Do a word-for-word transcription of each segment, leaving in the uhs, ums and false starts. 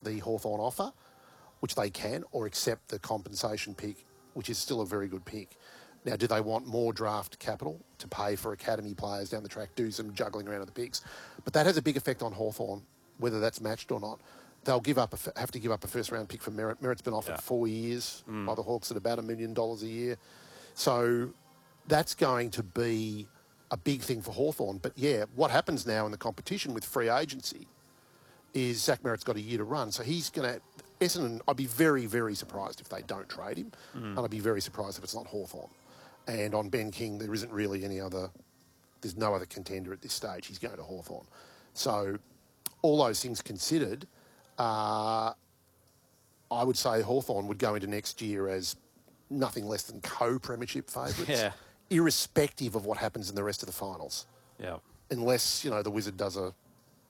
the Hawthorn offer, which they can, or accept the compensation pick, which is still a very good pick. Now, do they want more draft capital to pay for academy players down the track, do some juggling around of the picks? But that has a big effect on Hawthorn, whether that's matched or not. They'll give up a, have to give up a first-round pick for Merritt. Merritt's been offered yeah. four years mm. by the Hawks at about a million dollars a year. So that's going to be a big thing for Hawthorn. But, yeah, what happens now in the competition with free agency is Zach Merritt's got a year to run. So he's going to... Essendon, I'd be very, very surprised if they don't trade him. Mm. And I'd be very surprised if it's not Hawthorn. And on Ben King, there isn't really any other... There's no other contender at this stage. He's going to Hawthorn. So all those things considered, uh, I would say Hawthorn would go into next year as nothing less than co-premiership favourites, yeah. irrespective of what happens in the rest of the finals. Yeah. Unless, you know, the Wizard does a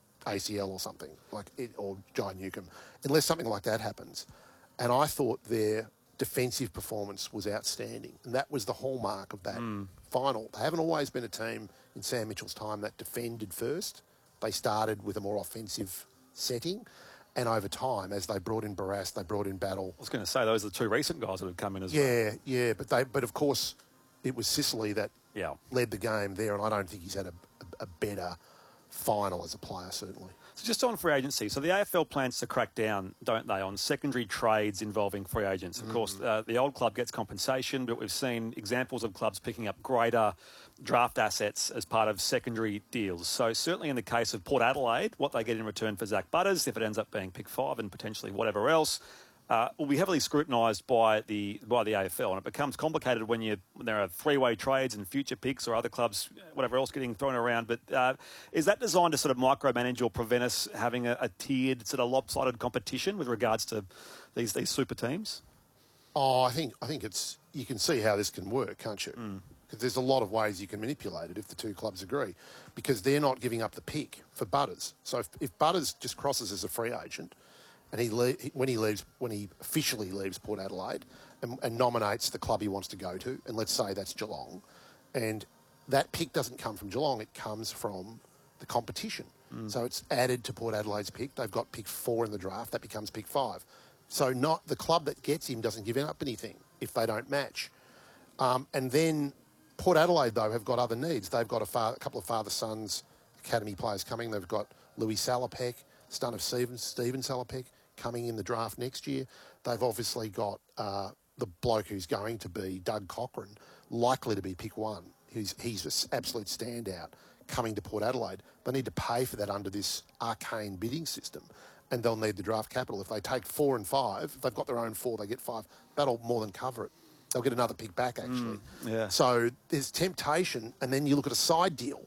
A C L or something, like it, or Jai Newcomb, unless something like that happens. And I thought their defensive performance was outstanding, and that was the hallmark of that mm. final. They haven't always been a team in Sam Mitchell's time that defended first. They started with a more offensive setting, and over time, as they brought in Barrass, they brought in Battle. I was going to say, those are the two recent guys that have come in as yeah, well. Yeah, yeah, but they, but of course, it was Sicily that yeah. led the game there, and I don't think he's had a, a, a better final as a player, certainly. So just on free agency, so the A F L plans to crack down, don't they, on secondary trades involving free agents. Of mm. course, uh, the old club gets compensation, but we've seen examples of clubs picking up greater draft assets as part of secondary deals. So certainly in the case of Port Adelaide, what they get in return for Zach Butters, if it ends up being pick five and potentially whatever else, Uh, will be heavily scrutinised by the by the A F L, and it becomes complicated when you when there are three-way trades and future picks or other clubs, whatever else, getting thrown around. But uh, is that designed to sort of micromanage or prevent us having a, a tiered, sort of lopsided competition with regards to these these super teams? Oh, I think I think it's you can see how this can work, can't you? Mm. Because there's a lot of ways you can manipulate it if the two clubs agree, because they're not giving up the pick for Butters. So if, if Butters just crosses as a free agent. And he le- when he leaves, when he officially leaves Port Adelaide and, and nominates the club he wants to go to, and let's say that's Geelong, and that pick doesn't come from Geelong, it comes from the competition. Mm. So it's added to Port Adelaide's pick. They've got pick four in the draft. That becomes pick five. So not the club that gets him doesn't give up anything if they don't match. Um, and then Port Adelaide, though, have got other needs. They've got a, fa- a couple of father-sons academy players coming. They've got Louis Salopek, son of Stephen, Stephen Salopek, coming in the draft next year. They've obviously got uh, the bloke who's going to be Doug Cochran, likely to be pick one. He's, he's an absolute standout coming to Port Adelaide. They need to pay for that under this arcane bidding system, and they'll need the draft capital. If they take four and five, if they've got their own four, they get five. That'll more than cover it. They'll get another pick back, actually. Mm, yeah. So there's temptation, and then you look at a side deal,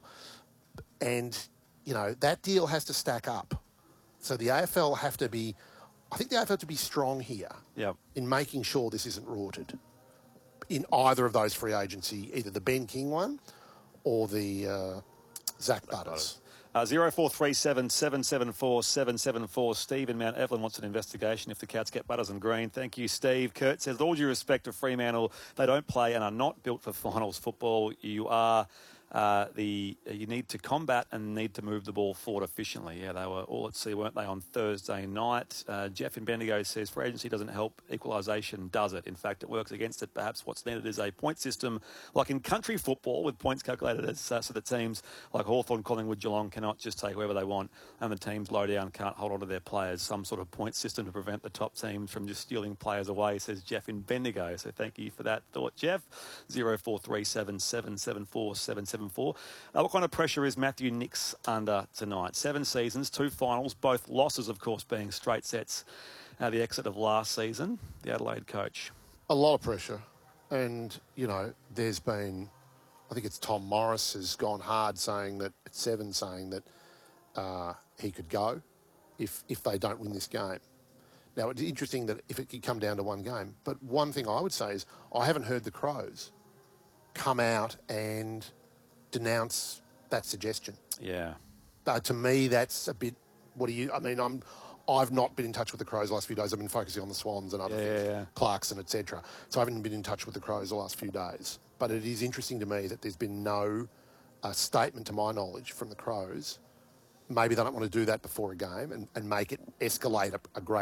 and, you know, that deal has to stack up. So the A F L have to be... I think the A F L have to be strong here yep. in making sure this isn't rorted in either of those free agency, either the Ben King one or the uh, Zach Butters. Uh, zero four three seven, seven seven four, seven seven four. Steve in Mount Evelyn wants an investigation if the Cats get Butters and Green. Thank you, Steve. Kurt says, with all due respect to Fremantle, they don't play and are not built for finals football. You are... Uh, the uh, you need to combat and need to move the ball forward efficiently. Yeah, they were all at sea, weren't they, on Thursday night? Uh, Jeff in Bendigo says free agency doesn't help equalisation, does it? In fact, it works against it. Perhaps what's needed is a point system like in country football with points calculated as, uh, so that teams like Hawthorn, Collingwood, Geelong cannot just take whoever they want and the teams low down can't hold on to their players. Some sort of point system to prevent the top teams from just stealing players away, says Jeff in Bendigo. So thank you for that thought, Jeff. zero four three seven, seven seven four, seven seven four. Uh, what kind of pressure is Matthew Nicks under tonight? Seven seasons, two finals, both losses, of course, being straight sets at the exit of last season. The Adelaide coach. A lot of pressure. And, you know, there's been, I think it's Tom Morris has gone hard saying that, at seven, saying that uh, he could go if if they don't win this game. Now, it's interesting that if it could come down to one game. But one thing I would say is I haven't heard the Crows come out and denounce that suggestion. Yeah. Uh, to me, that's a bit. What do you? I mean, I'm. I've not been in touch with the Crows the last few days. I've been focusing on the Swans and other yeah, things, yeah, yeah. Clarkson, et cetera. So I haven't been in touch with the Crows the last few days. But it is interesting to me that there's been no uh, statement, to my knowledge, from the Crows. Maybe they don't want to do that before a game and, and make it escalate a, a great.